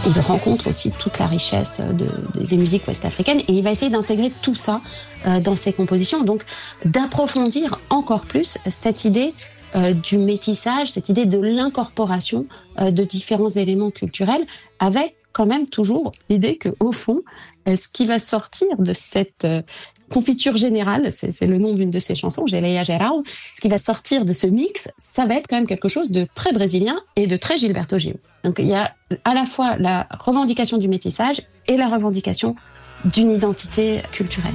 Il rencontre aussi toute la richesse des musiques ouest-africaines et il va essayer d'intégrer tout ça dans ses compositions, donc d'approfondir encore plus cette idée du métissage, cette idée de l'incorporation de différents éléments culturels, avec quand même toujours l'idée que, au fond, ce qui va sortir de cette confiture générale, c'est le nom d'une de ses chansons, Geleia Geral, ce qui va sortir de ce mix, ça va être quand même quelque chose de très brésilien et de très Gilberto Gil. Donc il y a à la fois la revendication du métissage et la revendication d'une identité culturelle.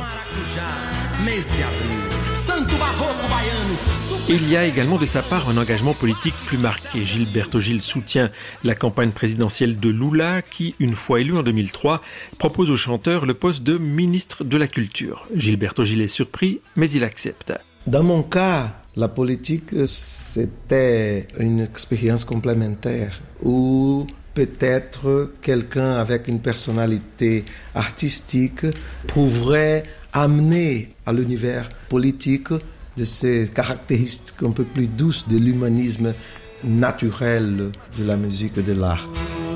Il y a également de sa part un engagement politique plus marqué. Gilberto Gil soutient la campagne présidentielle de Lula qui, une fois élu en 2003, propose au chanteur le poste de ministre de la Culture. Gilberto Gil est surpris, mais il accepte. Dans mon cas, la politique, c'était une expérience complémentaire où peut-être quelqu'un avec une personnalité artistique pourrait amener à l'univers politique de ces caractéristiques un peu plus douces de l'humanisme naturel de la musique et de l'art.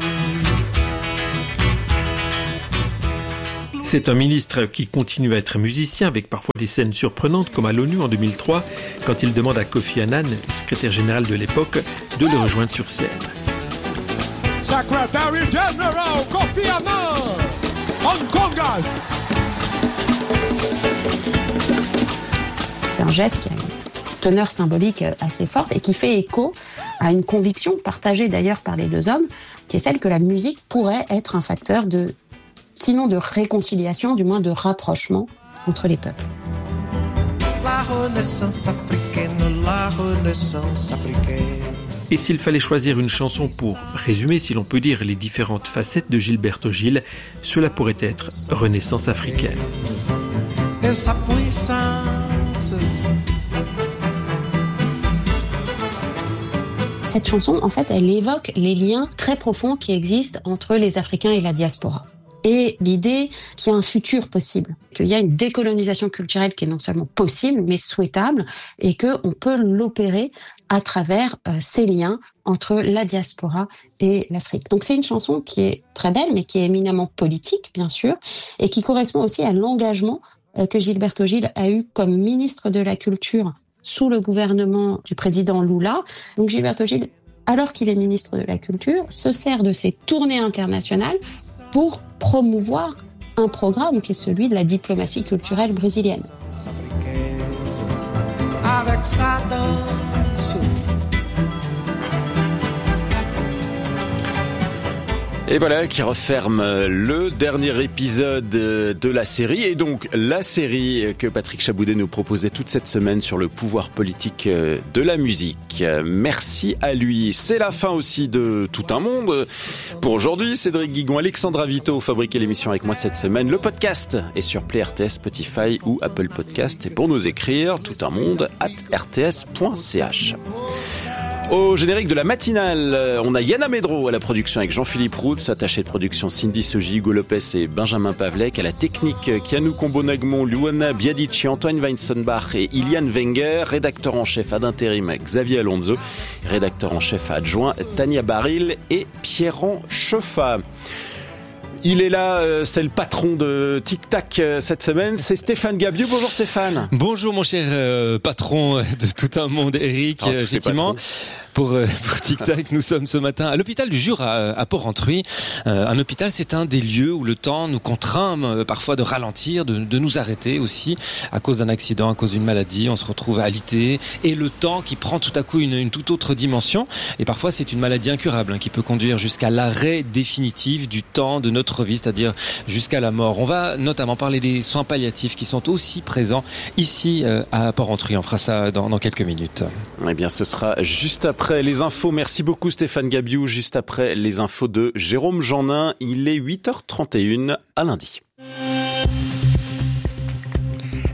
C'est un ministre qui continue à être musicien avec parfois des scènes surprenantes comme à l'ONU en 2003 quand il demande à Kofi Annan, secrétaire général de l'époque, de le rejoindre sur scène. Secretary General Kofi Annan on congas. C'est un geste qui a une teneur symbolique assez forte et qui fait écho à une conviction partagée d'ailleurs par les deux hommes, qui est celle que la musique pourrait être un facteur de, sinon de réconciliation, du moins de rapprochement entre les peuples. La Renaissance africaine, la Renaissance africaine. Et s'il fallait choisir une chanson pour résumer, si l'on peut dire, les différentes facettes de Gilberto Gil, cela pourrait être Renaissance africaine. Et sa puissance. Cette chanson, en fait, elle évoque les liens très profonds qui existent entre les Africains et la diaspora. Et l'idée qu'il y a un futur possible, qu'il y a une décolonisation culturelle qui est non seulement possible, mais souhaitable, et qu'on peut l'opérer à travers ces liens entre la diaspora et l'Afrique. Donc c'est une chanson qui est très belle, mais qui est éminemment politique, bien sûr, et qui correspond aussi à l'engagement que Gilberto Gil a eu comme ministre de la Culture sous le gouvernement du président Lula. Donc Gilberto Gil, alors qu'il est ministre de la Culture, se sert de ses tournées internationales pour promouvoir un programme qui est celui de la diplomatie culturelle brésilienne. Avec sa danse. Et voilà qui referme le dernier épisode de la série et donc la série que Patrick Chaboudet nous proposait toute cette semaine sur le pouvoir politique de la musique. Merci à lui. C'est la fin aussi de Tout un monde. Pour aujourd'hui, Cédric Guigon, Alexandra Vito fabriquaient l'émission avec moi cette semaine. Le podcast est sur Play RTS, Spotify ou Apple Podcast. Et pour nous écrire, toutunmonde@rts.ch. Au générique de la matinale, on a Yana Medro à la production avec Jean-Philippe Routz, attaché de production Cindy Soji, Hugo Lopez et Benjamin Pavlek, à la technique Kianou Combo-Nagmon, Luana Biadici, Antoine Weinsonbach et Iliane Wenger, rédacteur en chef ad intérim Xavier Alonso, rédacteur en chef adjoint Tania Baril et Pierran Cheffa. Il est là, c'est le patron de Tic Tac cette semaine, c'est Stéphane Gabiou. Bonjour Stéphane. Bonjour mon cher patron de Tout un monde, Eric. Effectivement. Pour Tic Tac, nous sommes ce matin à l'hôpital du Jura à Port-Rentruy. Un hôpital, c'est un des lieux où le temps nous contraint parfois de ralentir, de nous arrêter aussi à cause d'un accident, à cause d'une maladie. On se retrouve alité et le temps qui prend tout à coup une toute autre dimension. Et parfois, c'est une maladie incurable qui peut conduire jusqu'à l'arrêt définitif du temps de notre vie, c'est-à-dire jusqu'à la mort. On va notamment parler des soins palliatifs qui sont aussi présents ici à Port-Rentruy. On fera ça dans quelques minutes. Eh bien, ce sera juste après les infos. Merci beaucoup Stéphane Gabiou. Juste après les infos de Jérôme Jeannin. Il est 8h31 à lundi.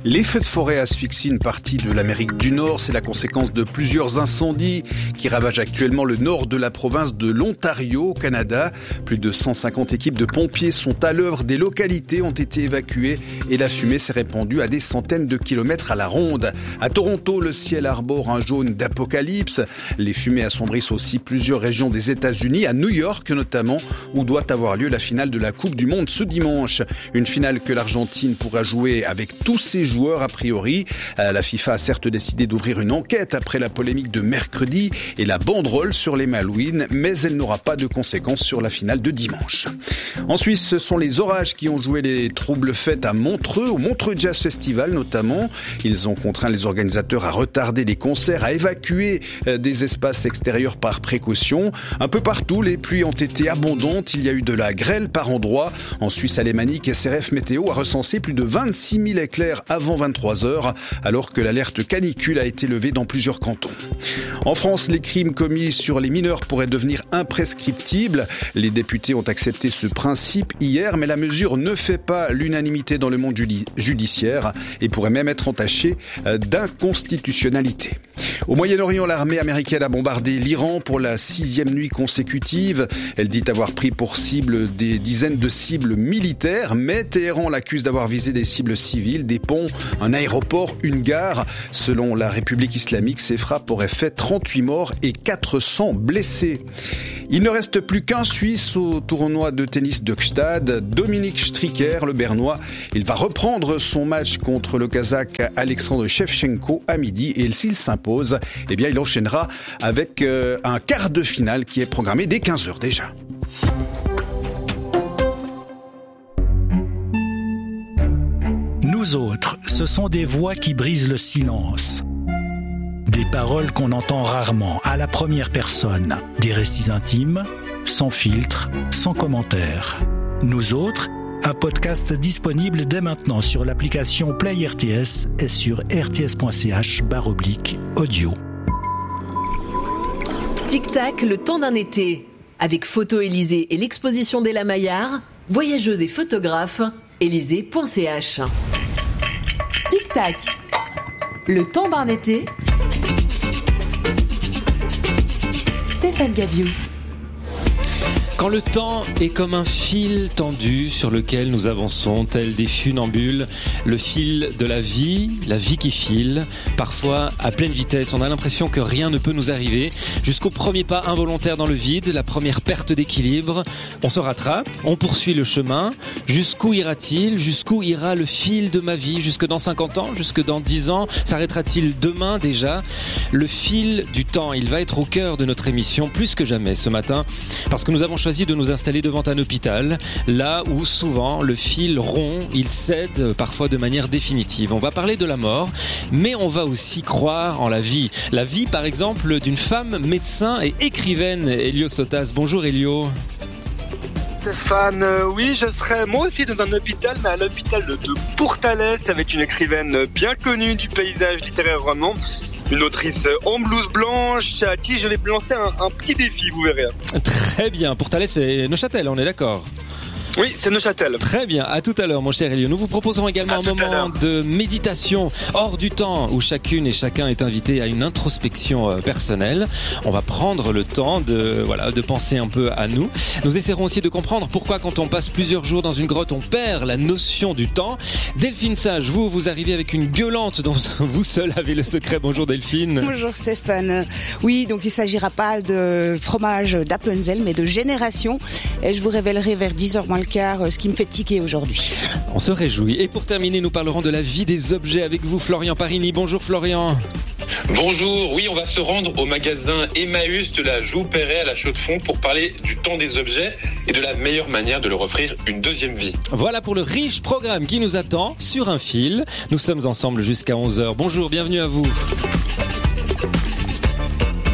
Les feux de forêt asphyxient une partie de l'Amérique du Nord. C'est la conséquence de plusieurs incendies qui ravagent actuellement le nord de la province de l'Ontario au Canada. Plus de 150 équipes de pompiers sont à l'œuvre. Des localités ont été évacuées et la fumée s'est répandue à des centaines de kilomètres à la ronde. À Toronto, le ciel arbore un jaune d'apocalypse. Les fumées assombrissent aussi plusieurs régions des États-Unis, à New York notamment, où doit avoir lieu la finale de la Coupe du Monde ce dimanche. Une finale que l'Argentine pourra jouer avec tous ses joueurs a priori. La FIFA a certes décidé d'ouvrir une enquête après la polémique de mercredi et la banderole sur les Malouines, mais elle n'aura pas de conséquences sur la finale de dimanche. En Suisse, ce sont les orages qui ont joué les troubles fêtes à Montreux, au Montreux Jazz Festival notamment. Ils ont contraint les organisateurs à retarder des concerts, à évacuer des espaces extérieurs par précaution. Un peu partout, les pluies ont été abondantes. Il y a eu de la grêle par endroits. En Suisse alémanique, SRF Météo a recensé plus de 26 000 éclairs avant 23 heures, alors que l'alerte canicule a été levée dans plusieurs cantons. En France, les crimes commis sur les mineurs pourraient devenir imprescriptibles. Les députés ont accepté ce principe hier, mais la mesure ne fait pas l'unanimité dans le monde judiciaire et pourrait même être entachée d'inconstitutionnalité. Au Moyen-Orient, l'armée américaine a bombardé l'Iran pour la 6e nuit consécutive. Elle dit avoir pris pour cible des dizaines de cibles militaires, mais Téhéran l'accuse d'avoir visé des cibles civiles, des ponts, un aéroport, une gare. Selon la République islamique, ces frappes auraient fait 38 morts et 400 blessés. Il ne reste plus qu'un Suisse au tournoi de tennis de Gstaad, Dominique Stricker, le Bernois. Il va reprendre son match contre le Kazakh Alexandre Shevchenko à midi et s'il s'impose, eh bien il enchaînera avec un quart de finale qui est programmé dès 15h déjà. Nous autres, ce sont des voix qui brisent le silence. Des paroles qu'on entend rarement, à la première personne. Des récits intimes, sans filtre, sans commentaire. Nous autres, un podcast disponible dès maintenant sur l'application Play RTS et sur rts.ch/audio. Tic Tac, le temps d'un été. Avec Photo Élysée et l'exposition d'Ella Maillard, voyageuse et photographe, élysée.ch. Tic Tac, le temps d'un été. Stéphane Gaviou. Quand le temps est comme un fil tendu sur lequel nous avançons, tels des funambules, le fil de la vie qui file, parfois à pleine vitesse, on a l'impression que rien ne peut nous arriver, jusqu'au premier pas involontaire dans le vide, la première perte d'équilibre, on se rattrape, on poursuit le chemin, jusqu'où ira-t-il, jusqu'où ira le fil de ma vie, jusque dans 50 ans, jusque dans 10 ans, s'arrêtera-t-il demain déjà? Le fil du temps, il va être au cœur de notre émission plus que jamais ce matin, parce que nous avons choisi de nous installer devant un hôpital, là où souvent le fil rompt, il cède parfois de manière définitive. On va parler de la mort, mais on va aussi croire en la vie. La vie, par exemple, d'une femme médecin et écrivaine, Elio Sotas. Bonjour Elio. Stéphane, oui, je serai moi aussi dans un hôpital, mais à l'hôpital de Pourtalès, avec une écrivaine bien connue du paysage littéraire roman. Une autrice en blouse blanche à qui je vais lancer un petit défi, vous verrez. Très bien, Pourtalès c'est Neuchâtel, on est d'accord? Oui, c'est Neuchâtel. Très bien, à tout à l'heure mon cher Elio. Nous vous proposerons également un moment de méditation hors du temps où chacune et chacun est invité à une introspection personnelle. On va prendre le temps de penser un peu à nous. Nous essaierons aussi de comprendre pourquoi quand on passe plusieurs jours dans une grotte, on perd la notion du temps. Delphine Sage, vous arrivez avec une gueulante dont vous seul avez le secret. Bonjour Delphine. Bonjour Stéphane. Oui, donc il s'agira pas de fromage d'Appenzell, mais de génération. Et je vous révélerai vers 10h moins le quart ce qui me fait tiquer aujourd'hui. On se réjouit. Et pour terminer, nous parlerons de la vie des objets avec vous, Florian Parini. Bonjour Florian. Bonjour, oui, on va se rendre au magasin Emmaüs de la Joux-Perret à la Chaux-de-Fonds pour parler du temps des objets et de la meilleure manière de leur offrir une deuxième vie. Voilà pour le riche programme qui nous attend sur un fil. Nous sommes ensemble jusqu'à 11h. Bonjour, bienvenue à vous.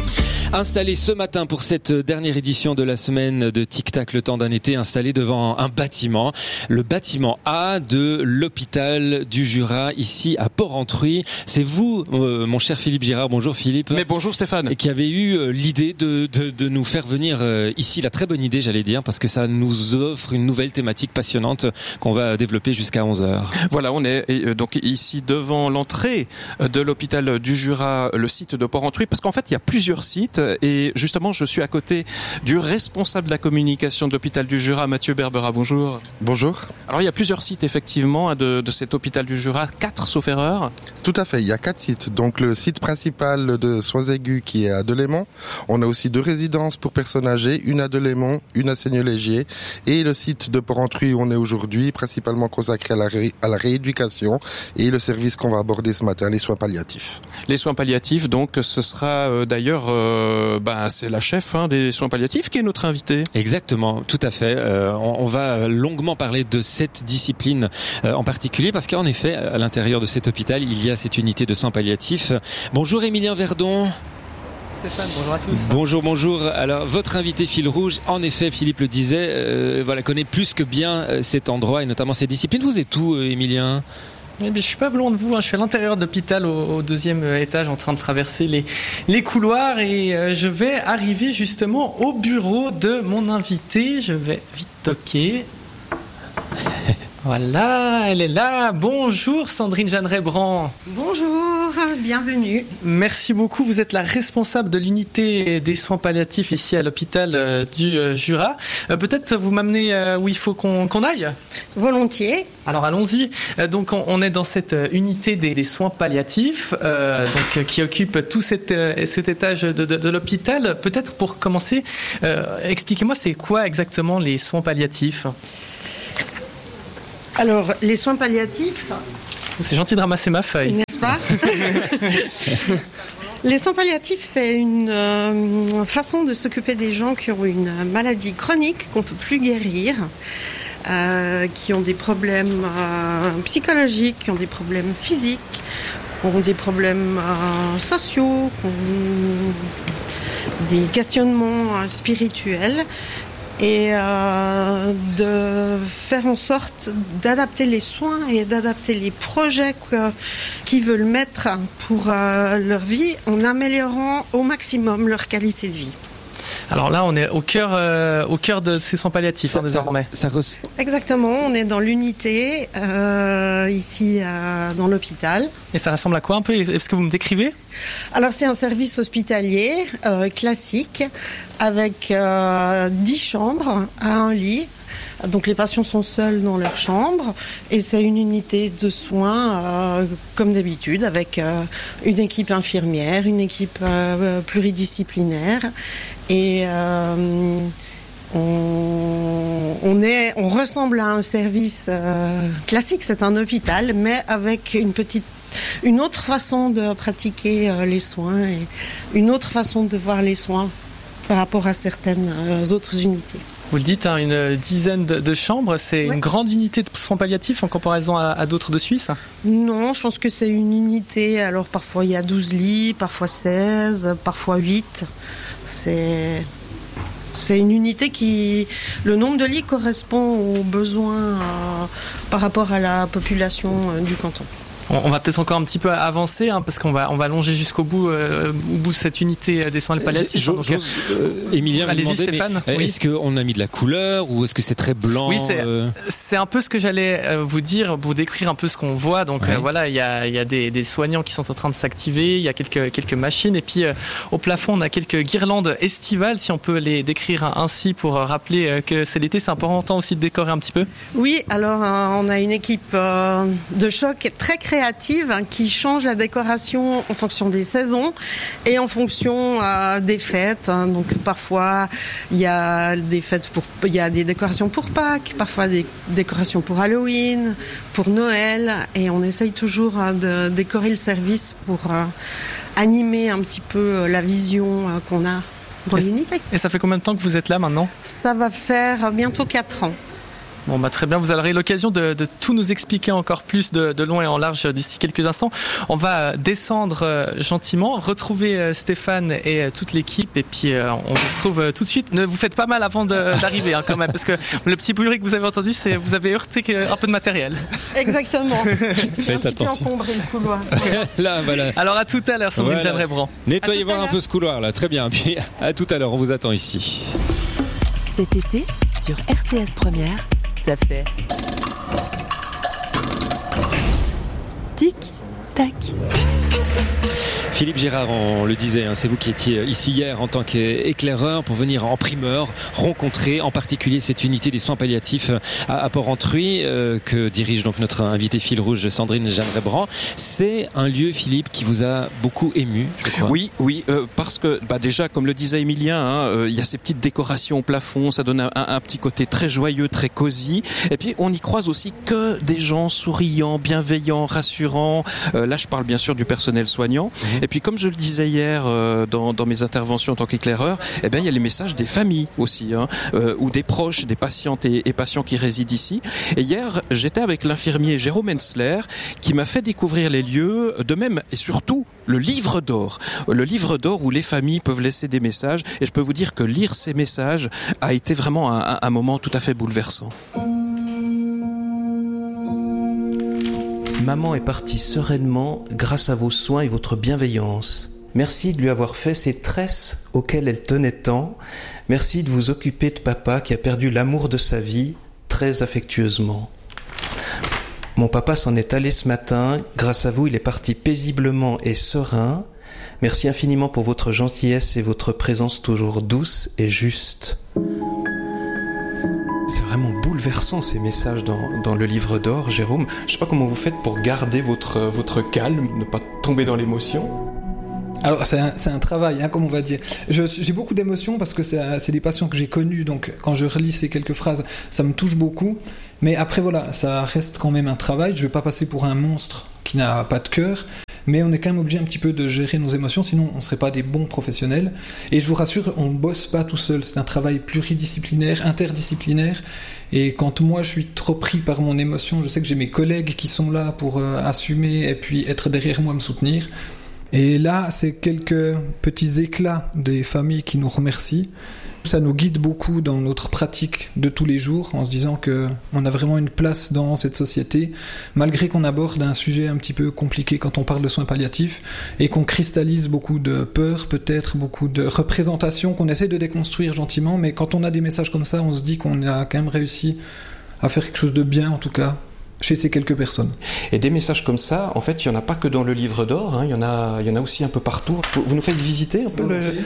Installé ce matin pour cette dernière édition de la semaine de Tic Tac, le temps d'un été, installé devant un bâtiment, le bâtiment A de l'hôpital du Jura, ici à Porrentruy. C'est vous, mon cher Philippe Girard. Bonjour Philippe. Mais bonjour Stéphane. Qui avait eu l'idée de nous faire venir ici, la très bonne idée j'allais dire, parce que ça nous offre une nouvelle thématique passionnante qu'on va développer jusqu'à 11h. Voilà, on est donc ici devant l'entrée de l'hôpital du Jura, le site de Porrentruy, parce qu'en fait il y a plusieurs sites et justement je suis à côté du responsable de la communication de l'hôpital du Jura, Mathieu Berbera. Bonjour. Bonjour. Alors il y a plusieurs sites effectivement de cet hôpital du Jura, 4 sauf erreur. Tout à fait, il y a 4 sites. Donc le site principal de soins aigus qui est à Delémont. On a aussi 2 résidences pour personnes âgées, une à Delémont, une à Seigneur-Légier, et le site de Porrentruy où on est aujourd'hui, principalement consacré à la rééducation et le service qu'on va aborder ce matin, les soins palliatifs. Les soins palliatifs, donc ce sera d'ailleurs, c'est la chef des soins palliatifs qui est notre invitée. Exactement, tout à fait. On va longuement parler de cette discipline en particulier parce qu'en effet, à l'intérieur de cet hôpital, il y a cette unité de soins palliatifs. Bonjour Émilien Verdon. Stéphane, bonjour à tous. Bonjour. Alors, votre invité fil rouge, en effet, Philippe le disait, connaît plus que bien cet endroit et notamment cette discipline. Vous êtes où, Émilien ? Eh bien, je suis pas loin de vous, je suis à l'intérieur de l'hôpital au 2e étage en train de traverser les couloirs et je vais arriver justement au bureau de mon invité. Je vais vite toquer. Voilà, elle est là. Bonjour Sandrine Jeanneret-Brand. Bonjour, bienvenue. Merci beaucoup, vous êtes la responsable de l'unité des soins palliatifs ici à l'hôpital du Jura. Peut-être vous m'amenez où il faut qu'on aille ? Volontiers. Alors allons-y. Donc on est dans cette unité des soins palliatifs qui occupe tout cet étage de l'hôpital. Peut-être pour commencer, expliquez-moi c'est quoi exactement les soins palliatifs ? Alors, les soins palliatifs... C'est gentil de ramasser ma feuille. N'est-ce pas ? Les soins palliatifs, c'est une façon de s'occuper des gens qui ont une maladie chronique qu'on ne peut plus guérir, qui ont des problèmes psychologiques, qui ont des problèmes physiques, qui ont des problèmes sociaux, qui ont des questionnements spirituels. Et de faire en sorte d'adapter les soins et d'adapter les projets qu'ils veulent mettre pour leur vie en améliorant au maximum leur qualité de vie. Alors là, on est au cœur de ces soins palliatifs désormais. Exactement, on est dans l'unité ici dans l'hôpital. Et ça ressemble à quoi un peu ? Est-ce que vous me décrivez ? Alors c'est un service hospitalier classique avec 10 chambres à un lit. Donc les patients sont seuls dans leur chambre et c'est une unité de soins comme d'habitude avec une équipe infirmière, une équipe pluridisciplinaire et on ressemble à un service classique, c'est un hôpital mais avec une autre façon de pratiquer les soins et une autre façon de voir les soins par rapport à certaines autres unités. Vous le dites, une dizaine de chambres, c'est une grande unité de soins palliatifs en comparaison à d'autres de Suisse ? Non, je pense que c'est une unité, alors parfois il y a 12 lits, parfois 16, parfois 8. C'est une unité le nombre de lits correspond aux besoins par rapport à la population du canton. On va peut-être encore un petit peu avancer parce qu'on va longer jusqu'au bout de cette unité des soins palliatifs. Émilien, allez-y Stéphane. Oui. Est-ce qu'on a mis de la couleur ou est-ce que c'est très blanc ? Oui, c'est un peu ce que j'allais vous dire, vous décrire un peu ce qu'on voit. Donc voilà, il y a des soignants qui sont en train de s'activer, il y a quelques machines et puis au plafond on a quelques guirlandes estivales, si on peut les décrire ainsi pour rappeler que c'est l'été. C'est important aussi de décorer un petit peu. Oui, alors on a une équipe de choc très créative qui change la décoration en fonction des saisons et en fonction des fêtes. Donc parfois il y a des décorations pour Pâques, parfois des décorations pour Halloween, pour Noël et on essaye toujours de décorer le service pour animer un petit peu la vision qu'on a dans l'unité. Et ça fait combien de temps que vous êtes là maintenant ? Ça va faire bientôt 4 ans. Bon, très bien, vous aurez l'occasion de tout nous expliquer encore plus de long et en large d'ici quelques instants. On va descendre gentiment, retrouver Stéphane et toute l'équipe, et puis on vous retrouve tout de suite. Ne vous faites pas mal avant d'arriver quand même, parce que le petit bruit que vous avez entendu, c'est vous avez heurté un peu de matériel. Exactement. Faites attention. Encombré le couloir. Là, voilà. Alors à tout à l'heure, Sandrine Jeanne-Rébran. Nettoyez voir un peu ce couloir là, très bien. Puis à tout à l'heure, on vous attend ici. Cet été, sur RTS Première, ça fait tic tac. Philippe Gérard, on le disait, c'est vous qui étiez ici hier en tant qu'éclaireur pour venir en primeur rencontrer en particulier cette unité des soins palliatifs à Port-Entruy que dirige donc notre invité fil rouge Sandrine Jeanne-Rébran. C'est un lieu, Philippe, qui vous a beaucoup ému, je crois. Oui, parce que déjà, comme le disait Emilien, il y a ces petites décorations au plafond, ça donne un petit côté très joyeux, très cosy. Et puis on y croise aussi que des gens souriants, bienveillants, rassurants. Là, je parle bien sûr du personnel soignant. Et puis comme je le disais hier dans mes interventions en tant qu'éclaireur, il y a les messages des familles aussi, ou des proches, des patientes et patients qui résident ici. Et hier, j'étais avec l'infirmier Jérôme Hensler qui m'a fait découvrir les lieux, de même et surtout le livre d'or. Le livre d'or où les familles peuvent laisser des messages. Et je peux vous dire que lire ces messages a été vraiment un moment tout à fait bouleversant. Maman est partie sereinement grâce à vos soins et votre bienveillance. Merci de lui avoir fait ces tresses auxquelles elle tenait tant. Merci de vous occuper de papa qui a perdu l'amour de sa vie très affectueusement. Mon papa s'en est allé ce matin. Grâce à vous, il est parti paisiblement et serein. Merci infiniment pour votre gentillesse et votre présence toujours douce et juste. C'est vraiment bouleversant ces messages dans le livre d'or, Jérôme. Je sais pas comment vous faites pour garder votre calme, ne pas tomber dans l'émotion. Alors c'est un travail, comme on va dire. J'ai beaucoup d'émotions parce que c'est des patients que j'ai connus, donc quand je relis ces quelques phrases, ça me touche beaucoup. Mais après voilà, ça reste quand même un travail. Je vais pas passer pour un monstre qui n'a pas de cœur. Mais on est quand même obligé un petit peu de gérer nos émotions, sinon on ne serait pas des bons professionnels. Et je vous rassure, on ne bosse pas tout seul, c'est un travail pluridisciplinaire, interdisciplinaire. Et quand moi je suis trop pris par mon émotion, je sais que j'ai mes collègues qui sont là pour assumer et puis être derrière moi, me soutenir. Et là, c'est quelques petits éclats des familles qui nous remercient. Ça nous guide beaucoup dans notre pratique de tous les jours, en se disant qu'on a vraiment une place dans cette société, malgré qu'on aborde un sujet un petit peu compliqué quand on parle de soins palliatifs, et qu'on cristallise beaucoup de peurs, peut-être beaucoup de représentations qu'on essaie de déconstruire gentiment, mais quand on a des messages comme ça, on se dit qu'on a quand même réussi à faire quelque chose de bien, en tout cas, chez ces quelques personnes. Et des messages comme ça, en fait, il n'y en a pas que dans le livre d'or, il y en a aussi un peu partout. Vous nous faites visiter un peu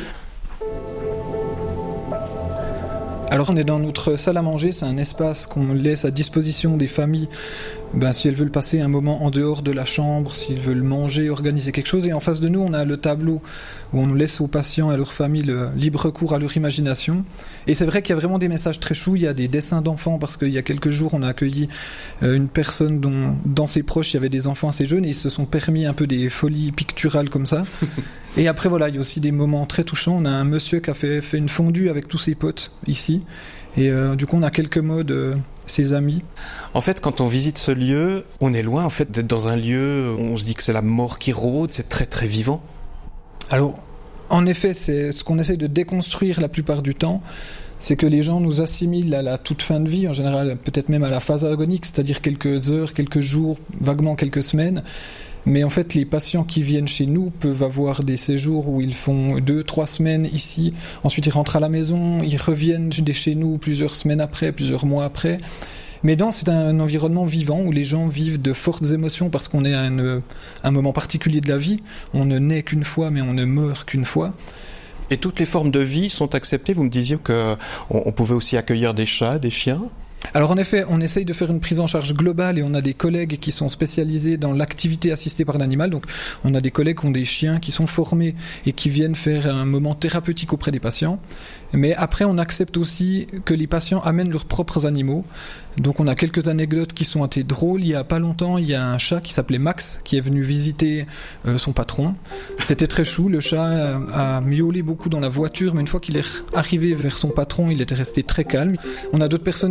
Alors on est dans notre salle à manger, c'est un espace qu'on laisse à disposition des familles si elles veulent passer un moment en dehors de la chambre, s'ils veulent manger, organiser quelque chose. Et en face de nous, on a le tableau où on laisse aux patients et à leur famille le libre cours à leur imagination. Et c'est vrai qu'il y a vraiment des messages très choux, il y a des dessins d'enfants, parce qu'il y a quelques jours, on a accueilli une personne dont dans ses proches, il y avait des enfants assez jeunes, et ils se sont permis un peu des folies picturales comme ça. Et après, voilà, il y a aussi des moments très touchants. On a un monsieur qui a fait une fondue avec tous ses potes ici. Et du coup, on a quelques mots de ses amis. En fait, quand on visite ce lieu, on est loin en fait d'être dans un lieu où on se dit que c'est la mort qui rôde, c'est très très vivant. Alors, en effet, c'est ce qu'on essaie de déconstruire la plupart du temps, c'est que les gens nous assimilent à la toute fin de vie, en général peut-être même à la phase agonique, c'est-à-dire quelques heures, quelques jours, vaguement quelques semaines. Mais en fait, les patients qui viennent chez nous peuvent avoir des séjours où ils font 2-3 semaines ici, ensuite ils rentrent à la maison, ils reviennent chez nous plusieurs semaines après, plusieurs mois après. Mais c'est un environnement vivant où les gens vivent de fortes émotions parce qu'on est à un moment particulier de la vie. On ne naît qu'une fois, mais on ne meurt qu'une fois. Et toutes les formes de vie sont acceptées. Vous me disiez qu'on pouvait aussi accueillir des chats, des chiens. Alors en effet, on essaye de faire une prise en charge globale et on a des collègues qui sont spécialisés dans l'activité assistée par l'animal. Donc on a des collègues qui ont des chiens qui sont formés et qui viennent faire un moment thérapeutique auprès des patients. Mais après, on accepte aussi que les patients amènent leurs propres animaux. Donc on a quelques anecdotes qui sont assez drôles. Il y a pas longtemps, il y a un chat qui s'appelait Max qui est venu visiter son patron. C'était très chou. Le chat a miaulé beaucoup dans la voiture, mais une fois qu'il est arrivé vers son patron, il était resté très calme. On a d'autres personnes qui amènent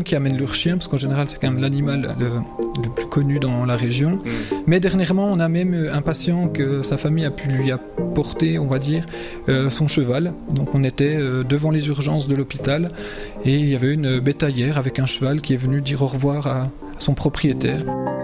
leur chien, parce qu'en général c'est quand même l'animal le plus connu dans la région. Mais dernièrement, on a même un patient que sa famille a pu lui apporter, on va dire, son cheval. Donc on était devant les urgences de l'hôpital et il y avait une bétaillère avec un cheval qui est venu dire au revoir à son propriétaire.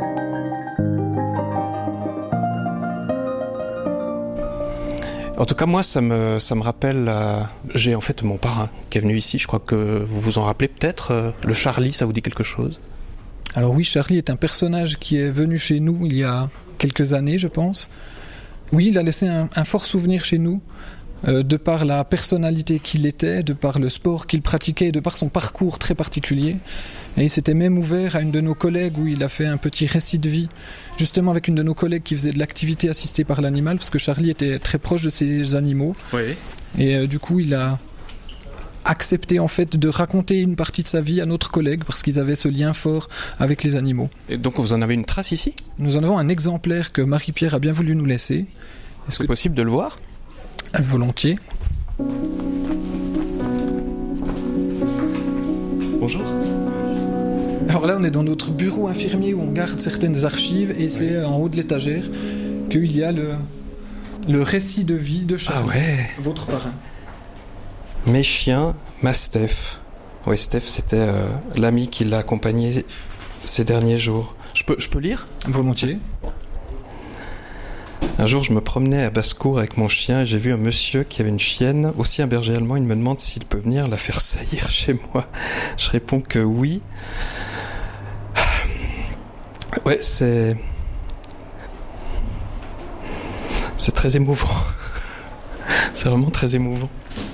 En tout cas, moi, ça me rappelle... j'ai en fait mon parrain qui est venu ici, je crois que vous vous en rappelez peut-être. Le Charlie, ça vous dit quelque chose ? Alors oui, Charlie est un personnage qui est venu chez nous il y a quelques années, je pense. Oui, il a laissé un fort souvenir chez nous, de par la personnalité qu'il était, de par le sport qu'il pratiquait, de par son parcours très particulier. Et il s'était même ouvert à une de nos collègues où il a fait un petit récit de vie, justement avec une de nos collègues qui faisait de l'activité assistée par l'animal, parce que Charlie était très proche de ces animaux. Oui. Et du coup, il a accepté en fait de raconter une partie de sa vie à notre collègue, parce qu'ils avaient ce lien fort avec les animaux. Et donc vous en avez une trace ici ? Nous en avons un exemplaire que Marie-Pierre a bien voulu nous laisser. Est-ce possible de le voir ? Volontiers. Bonjour. Alors là, on est dans notre bureau infirmier où on garde certaines archives et c'est en haut de l'étagère qu'il y a le récit de vie de Charlie, votre parrain. Mes chiens, ma Steph. Oui, Steph, c'était l'ami qui l'a accompagné ces derniers jours. Je peux lire ? Volontiers. Un jour, je me promenais à Basse-Cour avec mon chien et j'ai vu un monsieur qui avait une chienne, aussi un berger allemand. Il me demande s'il peut venir la faire saillir chez moi. Je réponds que oui. Ouais, c'est très émouvant. C'est vraiment très émouvant.